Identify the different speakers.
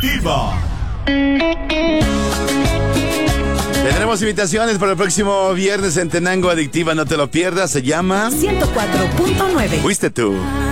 Speaker 1: Adictiva.
Speaker 2: Tendremos invitaciones para el próximo viernes en Tenango Adictiva, no te lo pierdas, se llama
Speaker 3: 104.9.
Speaker 2: Fuiste tú.